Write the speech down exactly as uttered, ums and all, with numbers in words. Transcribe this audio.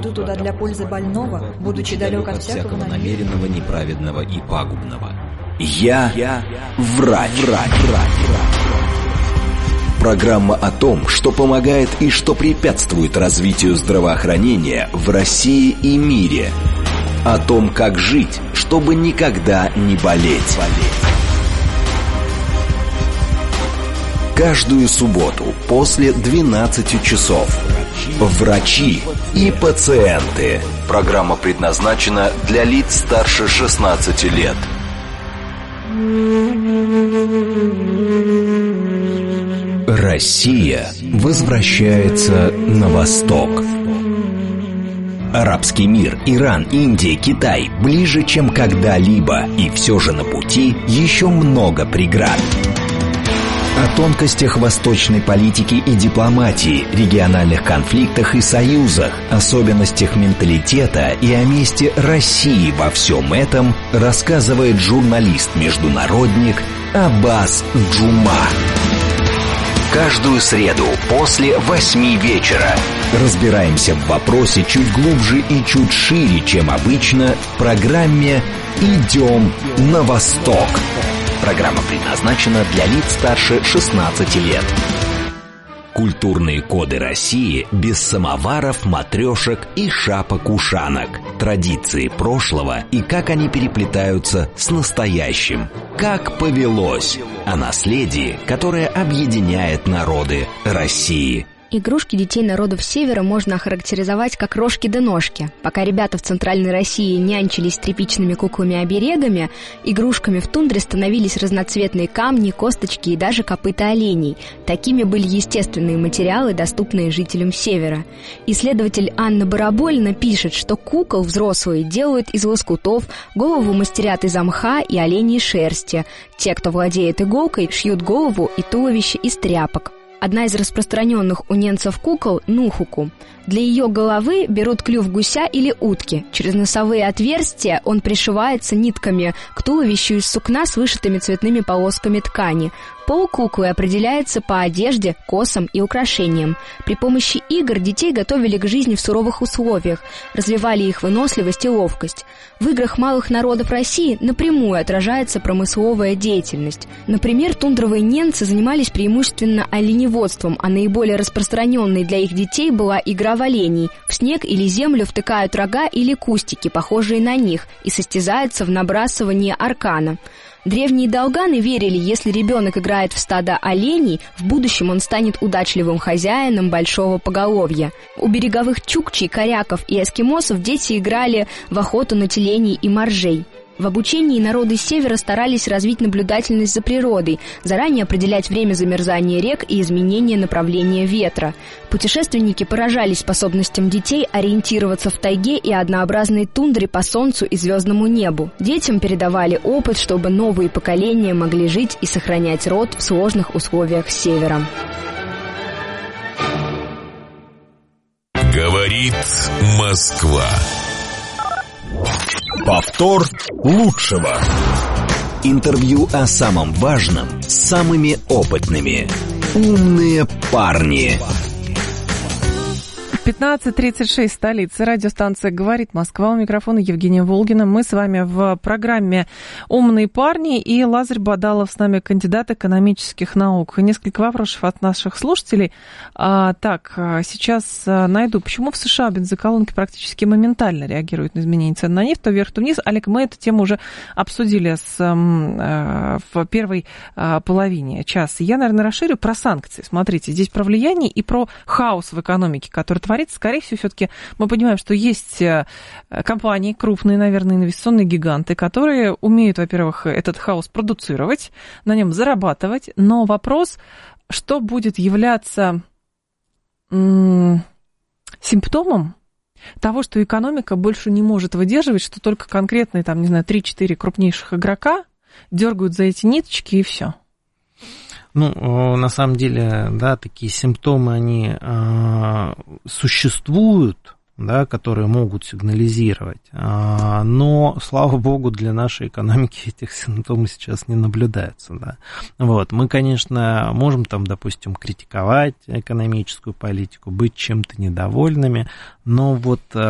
Иду туда для пользы больного, будучи далек от всякого намеренного, неправедного и пагубного. Я, Я врач. врач, врач, врач. Программа о том, что помогает и что препятствует развитию здравоохранения в России и мире. О том, как жить, чтобы никогда не болеть. Каждую субботу после двенадцати часов. Врачи и пациенты. Программа предназначена для лиц старше шестнадцати лет. Россия возвращается на восток. Арабский мир, Иран, Индия, Китай ближе, чем когда-либо, и все же на пути еще много преград. О тонкостях восточной политики и дипломатии, региональных конфликтах и союзах, особенностях менталитета и о месте России во всем этом рассказывает журналист-международник Аббас Джума. Каждую среду после восьми вечера разбираемся в вопросе чуть глубже и чуть шире, чем обычно, в программе «Идем на восток». Программа предназначена для лиц старше шестнадцати лет. Культурные коды России без самоваров, матрешек и шапок-ушанок. Традиции прошлого и как они переплетаются с настоящим. Как повелось. О наследии, которое объединяет народы России. Игрушки детей народов Севера можно охарактеризовать как рожки да ножки. Пока ребята в Центральной России нянчились с тряпичными куклами-оберегами, игрушками в тундре становились разноцветные камни, косточки и даже копыта оленей. Такими были естественные материалы, доступные жителям Севера. Исследователь Анна Барабольна пишет, что кукол взрослые делают из лоскутов, голову мастерят из мха и оленей шерсти. Те, кто владеет иголкой, шьют голову и туловище из тряпок. Одна из распространенных у ненцев кукол – нухуку. Для ее головы берут клюв гуся или утки. Через носовые отверстия он пришивается нитками к туловищу из сукна с вышитыми цветными полосками ткани. Пол куклы определяется по одежде, косам и украшениям. При помощи игр детей готовили к жизни в суровых условиях, развивали их выносливость и ловкость. В играх малых народов России напрямую отражается промысловая деятельность. Например, тундровые ненцы занимались преимущественно оленеводством, а наиболее распространенной для их детей была игра в оленей. В снег или землю втыкают рога или кустики, похожие на них, и состязаются в набрасывании аркана. Древние долганы верили, если ребенок играет в стадо оленей, в будущем он станет удачливым хозяином большого поголовья. У береговых чукчей, коряков и эскимосов дети играли в охоту на тюленей и моржей. В обучении народы Севера старались развить наблюдательность за природой, заранее определять время замерзания рек и изменения направления ветра. Путешественники поражались способностям детей ориентироваться в тайге и однообразной тундре по солнцу и звездному небу. Детям передавали опыт, чтобы новые поколения могли жить и сохранять род в сложных условиях Севера. Говорит Москва. Повтор лучшего. Интервью о самом важном с самыми опытными. Умные парни. пятнадцать тридцать шесть, столица. Радиостанция «Говорит Москва». У микрофона Евгения Волгина. Мы с вами в программе «Умные парни». И Лазарь Бадалов с нами, кандидат экономических наук. Несколько вопросов от наших слушателей. А, так, сейчас найду. Почему в США бензоколонки практически моментально реагируют на изменение цен на нефть? То вверх, то вниз. Олег, мы эту тему уже обсудили с, а, в первой а, половине часа. Я, наверное, расширю про санкции. Смотрите, здесь про влияние и про хаос в экономике, который творится. Скорее всего, все-таки мы понимаем, что есть компании, крупные, наверное, инвестиционные гиганты, которые умеют, во-первых, этот хаос продуцировать, на нем зарабатывать. Но вопрос, что будет являться м- симптомом того, что экономика больше не может выдерживать, что только конкретные, там, не знаю, три-четыре крупнейших игрока дергают за эти ниточки и все. Ну, на самом деле, да, такие симптомы, они э, существуют, да, которые могут сигнализировать, э, но, слава богу, для нашей экономики этих симптомов сейчас не наблюдаются, да. Вот, мы, конечно, можем там, допустим, критиковать экономическую политику, быть чем-то недовольными, но вот